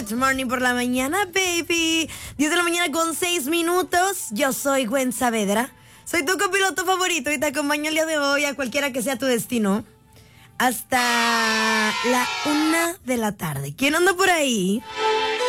Good morning por la mañana, baby. 10 de la mañana con 6 minutos. Yo soy Gwen Saavedra. Soy tu copiloto favorito y te acompaño el día de hoy a cualquiera que sea tu destino. Hasta la 1 de la tarde. ¿Quién anda por ahí?